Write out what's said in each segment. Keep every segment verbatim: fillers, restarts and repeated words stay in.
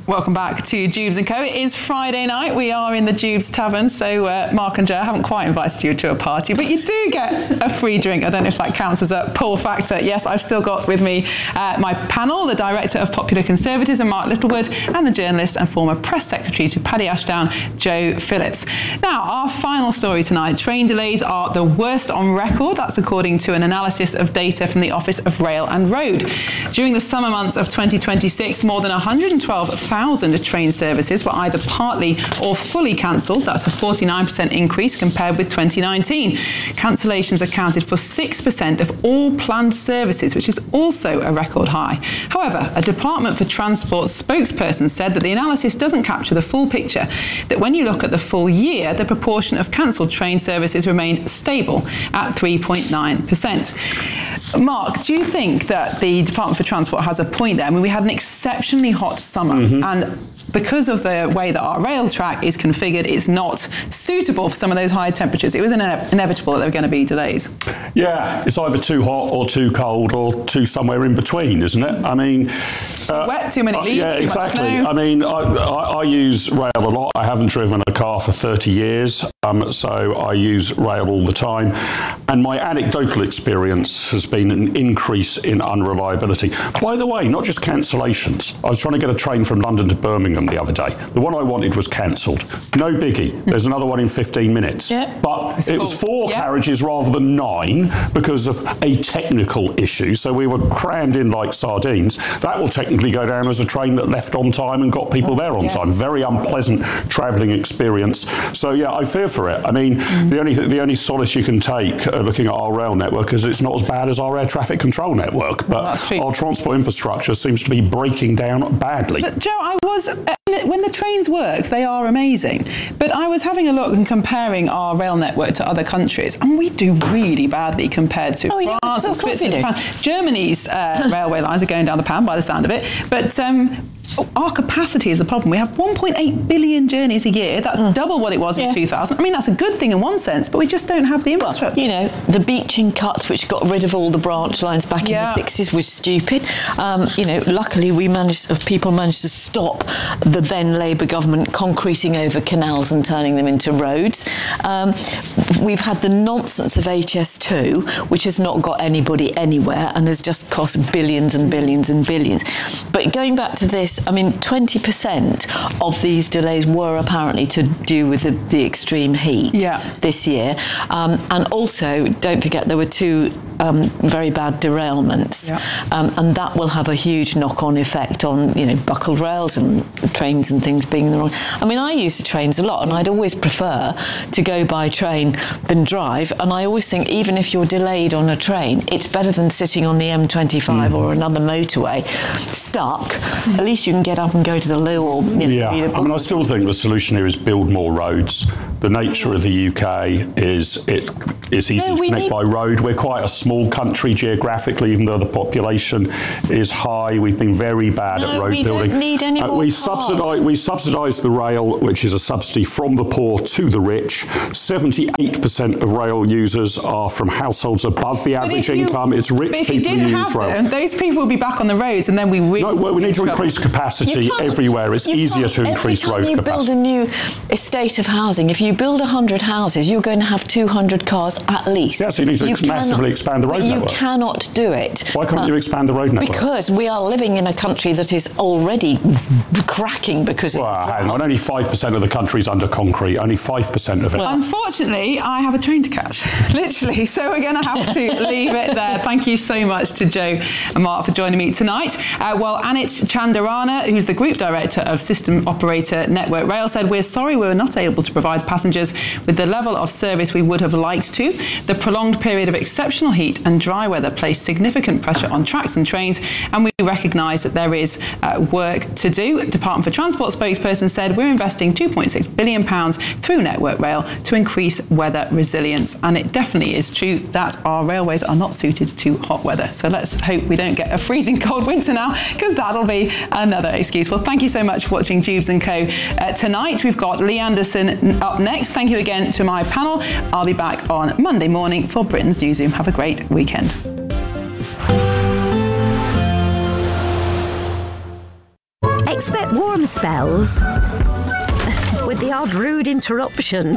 Welcome back to Jubes and Co. It is Friday night. We are in the Jubes Tavern, so uh, Mark and Joe, I haven't quite invited you to a party, but you do get a free drink. I don't know if that counts as a pull factor. Yes, I've still got with me uh, my panel, the Director of Popular Conservatism, Mark Littlewood, and the journalist and former press secretary to Paddy Ashdown, Joe Phillips. Now, our final story tonight. Train delays are the worst on record. That's according to an analysis of data from the Office of Rail and Road. During the summer months of twenty twenty-six, more than one hundred twelve thousand train services were either partly or fully cancelled. That's a forty-nine percent increase compared with twenty nineteen. Cancellations accounted for six percent of all planned services, which is also a record high. However, a Department for Transport spokesperson said that the analysis doesn't capture the full picture, that when you look at the full year, the proportion of cancelled train services remained stable at three point nine percent. Mark, do you think that the Department for Transport has a point there? I mean, we had an exceptionally hot summer, mm-hmm. and because of the way that our rail track is configured, it's not suitable for some of those high temperatures. It was ine- inevitable that there were going to be delays. Yeah, it's either too hot or too cold or too somewhere in between, isn't it? I mean... Uh, wet, too many leaves, uh, Yeah, too exactly. much snow. I mean, I, I, I use rail a lot. I haven't driven a car for thirty years, um, so I use rail all the time. And my anecdotal experience has been an increase in unreliability. By the way, not just cancellations. I was trying to get a train from London to Birmingham the other day. The one I wanted was cancelled. No biggie. There's another one in fifteen minutes. Yeah. But it was four yeah. carriages rather than nine because of a technical issue. So we were crammed in like sardines. That will technically go down as a train that left on time and got people there on yes. time. Very unpleasant travelling experience. So yeah, I fear for it. I mean, mm. the only the only solace you can take uh, looking at our rail network is it's not as bad as our air traffic control network, but well, our transport infrastructure seems to be breaking down badly. But Joe, I was... Uh, when the trains work, they are amazing. But I was having a look and comparing our rail network to other countries, and we do really badly compared to oh, France yeah, or Switzerland. Germany's uh, railway lines are going down the pan by the sound of it. But um, our capacity is the problem. We have one point eight billion journeys a year. That's mm. double what it was yeah. in two thousand. I mean, that's a good thing in one sense, but we just don't have the infrastructure. Well, you know, the beaching cuts, which got rid of all the branch lines back yeah. in the sixties, was stupid. Um, you know, luckily we managed, people managed to stop the then Labour government concreting over canals and turning them into roads. Um, we've had the nonsense of H S two, which has not got anybody anywhere and has just cost billions and billions and billions. But going back to this, I mean, twenty percent of these delays were apparently to do with the, the extreme heat yeah. this year. Um, and also, don't forget, there were two um, very bad derailments. Yeah. Um, and that will have a huge knock-on effect on, you know, buckled rails and trains and things being the wrong. I mean, I use the trains a lot, and I'd always prefer to go by train than drive. And I always think, even if you're delayed on a train, it's better than sitting on the M twenty-five mm. or another motorway stuck. At least you can get up and go to the loo or, you know, yeah. I mean, I still think the solution here is build more roads. The nature of the U K is it, it's easy no, to connect need... by road. We're quite a small country geographically, even though the population is high. We've been very bad no, at road we building. Don't need any uh, more we cars. subsidise we subsidise the rail, which is a subsidy from the poor to the rich. seventy-eight percent of rail users are from households above the average you, income. It's rich but if people you didn't who have use rail. them, those people would be back on the roads, and then we really... No, well, we need to increase capacity everywhere. It's easier to increase road capacity. Every time you build a new estate of housing, if you build one hundred houses, you're going to have two hundred cars at least. Yeah, so you need to you massively cannot, expand the road you network. You cannot do it. Why can't uh, you expand the road network? Because we are living in a country that is already cracking because well, of... Well, hang on, only five percent of the country's under concrete, only five percent of it. Well, unfortunately, I have a train to catch, literally, so we're going to have to leave it there. Thank you so much to Joe and Mark for joining me tonight. Uh, well, Anit Chandarana, who's the Group Director of System Operator Network Rail, said, "We're sorry we were not able to provide passengers with the level of service we would have liked to. The prolonged period of exceptional heat and dry weather placed significant pressure on tracks and trains, and we recognise that there is uh, work to do." Department for Transport spokesperson said, "We're investing two point six billion pounds through Network Rail to increase weather resilience." And it definitely is true that our railways are not suited to hot weather. So let's hope we don't get a freezing cold winter now, because that'll be another excuse. Well, thank you so much for watching Jubes and Co. Uh, tonight. We've got Lee Anderson up next. Thank you again to my panel. I'll be back on Monday morning for Britain's Newsroom. Have a great weekend. Expect warm spells with the odd rude interruption.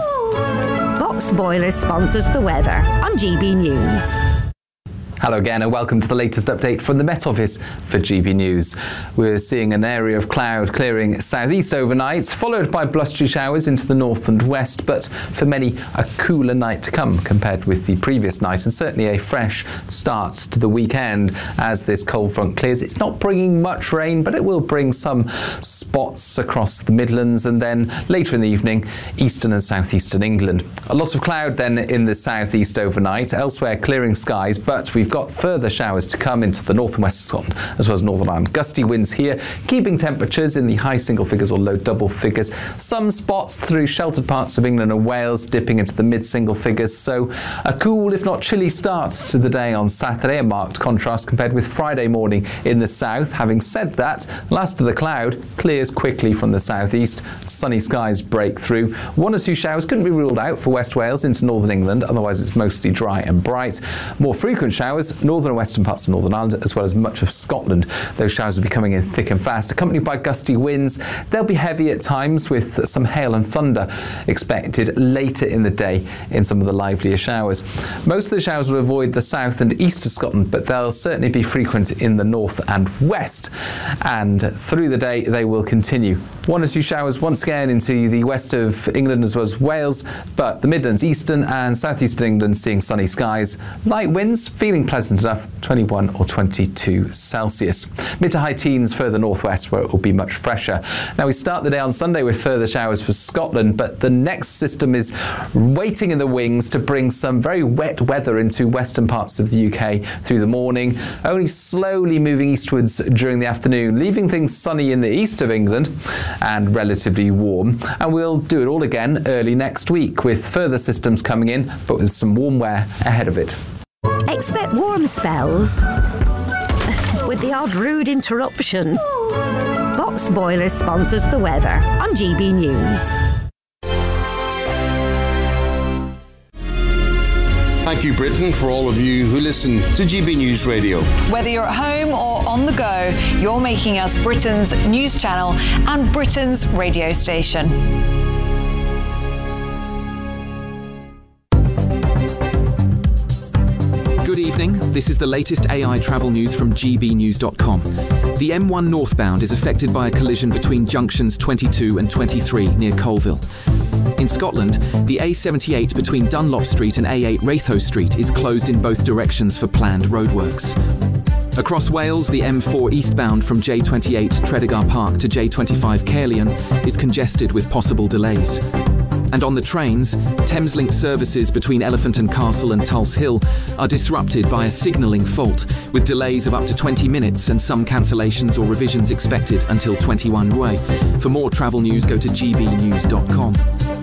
Box Boilers sponsors the weather on G B News. Hello again and welcome to the latest update from the Met Office for G B News. We're seeing an area of cloud clearing southeast overnight, followed by blustery showers into the north and west, but for many a cooler night to come compared with the previous night, and certainly a fresh start to the weekend as this cold front clears. It's not bringing much rain, but it will bring some spots across the Midlands and then later in the evening eastern and southeastern England. A lot of cloud then in the southeast overnight, elsewhere clearing skies, but we've got further showers to come into the north and west of Scotland, as well as Northern Ireland. Gusty winds here, keeping temperatures in the high single figures or low double figures. Some spots through sheltered parts of England and Wales dipping into the mid single figures. So a cool, if not chilly start to the day on Saturday, a marked contrast compared with Friday morning in the south. Having said that, last of the cloud clears quickly from the southeast. Sunny skies break through. One or two showers couldn't be ruled out for West Wales into northern England, otherwise it's mostly dry and bright. More frequent showers northern and western parts of Northern Ireland, as well as much of Scotland. Those showers will be coming in thick and fast, accompanied by gusty winds. They'll be heavy at times, with some hail and thunder expected later in the day in some of the livelier showers. Most of the showers will avoid the south and east of Scotland, but they'll certainly be frequent in the north and west. And through the day, they will continue. One or two showers once again into the west of England as well as Wales, but the Midlands, eastern and southeastern England seeing sunny skies. Light winds, feeling pleasant enough, twenty-one or twenty-two Celsius. Mid to high teens further northwest where it will be much fresher. Now we start the day on Sunday with further showers for Scotland, but the next system is waiting in the wings to bring some very wet weather into western parts of the U K through the morning, only slowly moving eastwards during the afternoon, leaving things sunny in the east of England and relatively warm. And we'll do it all again early next week with further systems coming in, but with some warm wear ahead of it. Expect warm spells with the odd rude interruption. Box Boilers sponsors the weather on G B News. Thank you, Britain, for all of you who listen to G B News Radio. Whether you're at home or on the go, you're making us Britain's news channel and Britain's radio station. Good evening, this is the latest A I travel news from G B news dot com. The M one northbound is affected by a collision between junctions twenty-two and twenty-three near Colville. In Scotland, the A seventy-eight between Dunlop Street and A eight Ratho Street is closed in both directions for planned roadworks. Across Wales, the M four eastbound from J twenty-eight Tredegar Park to J twenty-five Caerleon is congested with possible delays. And on the trains, Thameslink services between Elephant and Castle and Tulse Hill are disrupted by a signalling fault, with delays of up to twenty minutes and some cancellations or revisions expected until twenty-one Rue. For more travel news, go to G B news dot com.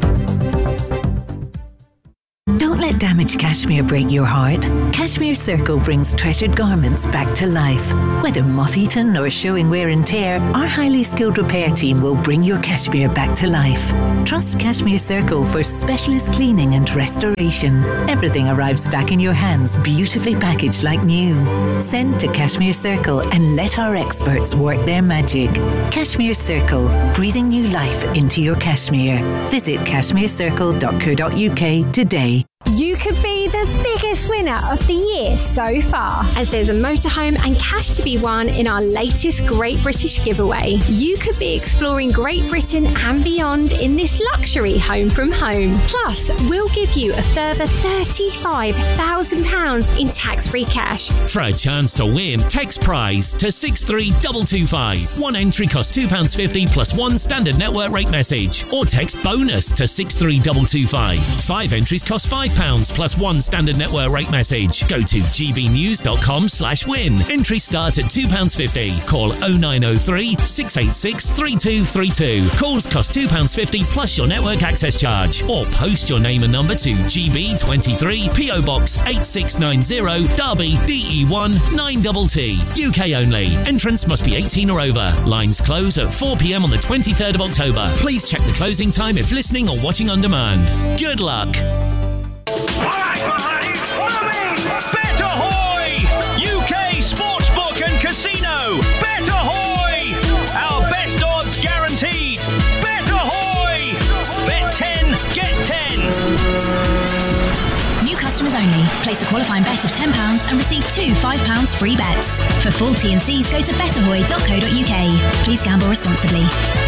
Don't let damaged cashmere break your heart. Cashmere Circle brings treasured garments back to life. Whether moth-eaten or showing wear and tear, our highly skilled repair team will bring your cashmere back to life. Trust Cashmere Circle for specialist cleaning and restoration. Everything arrives back in your hands, beautifully packaged like new. Send to Cashmere Circle and let our experts work their magic. Cashmere Circle, breathing new life into your cashmere. Visit cashmere circle dot co dot U K today. You could be the biggest winner of the year so far, as there's a motorhome and cash to be won in our latest Great British giveaway. You could be exploring Great Britain and beyond in this luxury home from home. Plus, we'll give you a further thirty-five thousand pounds in tax-free cash. For a chance to win, text prize to six three two two five. One entry costs two pounds fifty plus one standard network rate message. Or text bonus to six three two two five. Five entries cost five pounds plus one standard network rate message. Go to g b news dot com slash win. Entries start at two pounds fifty. Call oh nine oh three, six eight six, three two three two. Calls cost two pounds fifty plus your network access charge. Or post your name and number to G B twenty-three, P O Box eight six nine zero, Derby, D E one nine T T. U K only. Entrance must be eighteen or over. Lines close at four p m on the twenty-third of October. Please check the closing time if listening or watching on demand. Good luck. Bet Ahoy! U K sportsbook and casino. Bet Ahoy! Our best odds customers only. Place a qualifying bet of ten pounds and receive two five pounds free bets. For full T and Cs, go to betterhoy dot co dot uk. Please gamble responsibly.